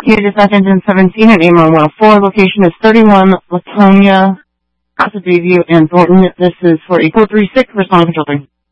Here dispatch engine 17 at AMR 104. Location is 31 Latonia, Casa Bayview, and Thornton. This is for a 436 respond control 3.